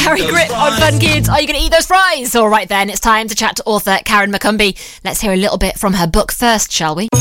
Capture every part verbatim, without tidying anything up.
Harry Grip on Fun Kids. Are you going to eat those fries? All right then, it's time to chat to author Karen McCumbee. Let's hear a little bit from her book first, shall we?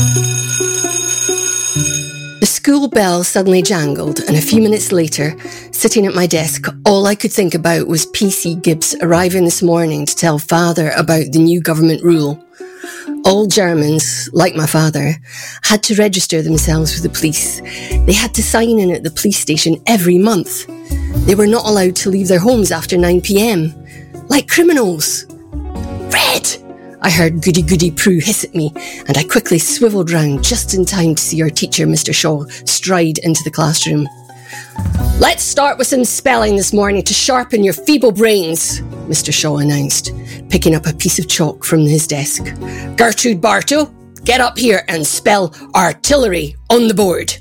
The school bell suddenly jangled, and a few minutes later, sitting at my desk, all I could think about was P C Gibbs arriving this morning to tell father about the new government rule. All Germans, like my father, had to register themselves with the police. They had to sign in at the police station every month. They were not allowed to leave their homes after nine p.m. Like criminals. Red! I heard Goody Goody Prue hiss at me, and I quickly swivelled round just in time to see our teacher, Mister Shaw, stride into the classroom. "Let's start with some spelling this morning to sharpen your feeble brains," Mister Shaw announced, picking up a piece of chalk from his desk. "Gertrude Bartow, get up here and spell artillery on the board."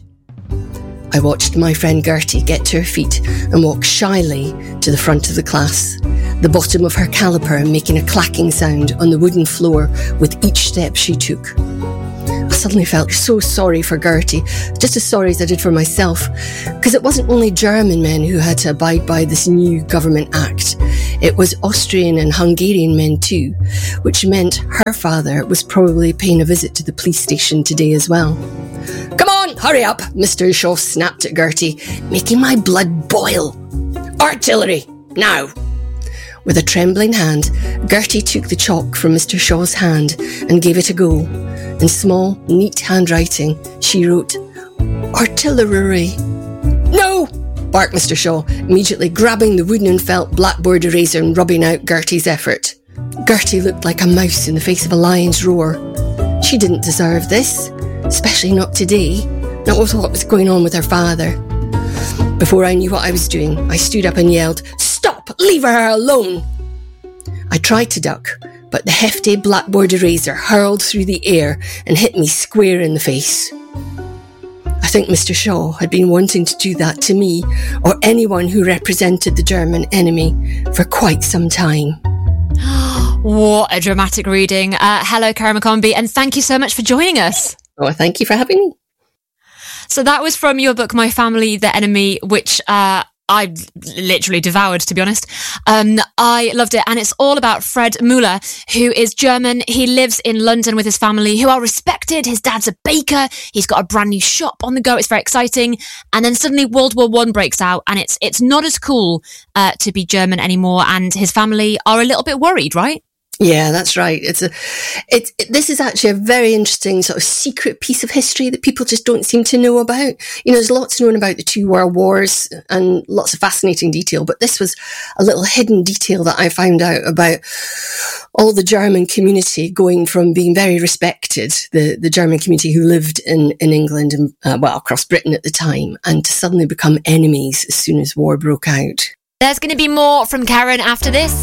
I watched my friend Gertie get to her feet and walk shyly to the front of the class, the bottom of her caliper making a clacking sound on the wooden floor with each step she took. I suddenly felt so sorry for Gertie, just as sorry as I did for myself, because it wasn't only German men who had to abide by this new government act. It was Austrian and Hungarian men too, which meant her father was probably paying a visit to the police station today as well. "Come on, hurry up," Mister Shaw snapped at Gertie, making my blood boil. "Artillery, now." With a trembling hand, Gertie took the chalk from Mister Shaw's hand and gave it a go. In small, neat handwriting, she wrote, "Artillery." "No!" barked Mister Shaw, immediately grabbing the wooden and felt blackboard eraser and rubbing out Gertie's effort. Gertie looked like a mouse in the face of a lion's roar. She didn't deserve this, especially not today, not with what was going on with her father. Before I knew what I was doing, I stood up and yelled, "Stop! Leave her alone!" I tried to duck, but the hefty blackboard eraser hurled through the air and hit me square in the face. I think Mister Shaw had been wanting to do that to me or anyone who represented the German enemy for quite some time. What a dramatic reading. Uh, hello, Karen McCumbee, and thank you so much for joining us. Oh, thank you for having me. So that was from your book, My Family, the Enemy, which uh, I literally devoured, to be honest. Um, I loved it. And it's all about Fred Müller, who is German. He lives in London with his family, who are respected. His dad's a baker. He's got a brand new shop on the go. It's very exciting. And then suddenly World War One breaks out, and it's it's not as cool uh, to be German anymore. And his family are a little bit worried, right? Yeah, that's right. It's a, it's, it, this is actually a very interesting sort of secret piece of history that people just don't seem to know about. You know, there's lots known about the two world wars and lots of fascinating detail, but this was a little hidden detail that I found out about all the German community going from being very respected, the, the German community who lived in, in England and, uh, well, across Britain at the time, and to suddenly become enemies as soon as war broke out. There's going to be more from Karen after this.